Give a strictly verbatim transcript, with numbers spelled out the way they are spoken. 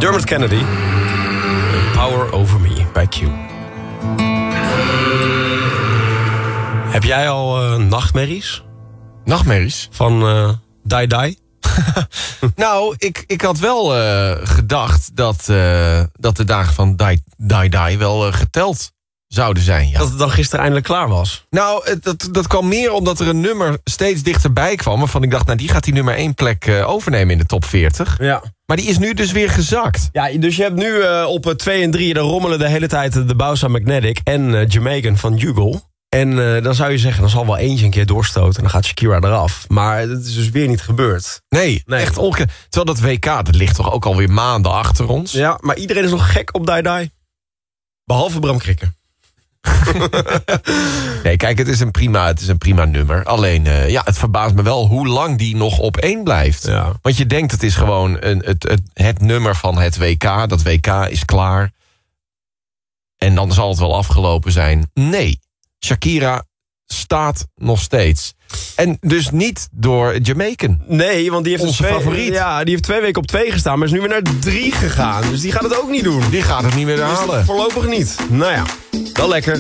Dermot Kennedy. Power Over Me bij Q. Heb jij al uh, nachtmerries? Nachtmerries? Van uh, Die Die? Nou, ik, ik had wel uh, gedacht dat, uh, dat de dagen van Die Die, die wel uh, geteld zouden zijn. Ja. Dat het dan gisteren eindelijk klaar was. Nou, het, dat, dat kwam meer omdat er een nummer steeds dichterbij kwam. Waarvan ik dacht, nou die gaat die nummer één plek uh, overnemen in de top veertig. Ja. Maar die is nu dus weer gezakt. Ja, dus je hebt nu uh, op twee en drie... daar rommelen de hele tijd de Bausa Magnetic en uh, Jamaican van Jugal. En uh, dan zou je zeggen, dan zal wel eentje een keer doorstoten... en dan gaat Shakira eraf. Maar dat is dus weer niet gebeurd. Nee, nee. Echt onge... Terwijl dat W K, dat ligt toch ook alweer maanden achter ons? Ja, maar iedereen is nog gek op Die Die. Behalve Bram Krikke. Nee, kijk, het is een prima, het is een prima nummer. Alleen, uh, ja, het verbaast me wel hoe lang die nog op één blijft. Ja. Want je denkt, het is gewoon een, het, het, het nummer van het W K. Dat W K is klaar. En dan zal het wel afgelopen zijn. Nee, Shakira staat nog steeds. En dus niet door Jamaican. Nee, want die heeft, onze twee, favoriet. Ja, die heeft twee weken op twee gestaan, maar is nu weer naar drie gegaan. Dus die gaat het ook niet doen. Die gaat het niet meer Dus halen. voorlopig niet. Nou ja, wel lekker.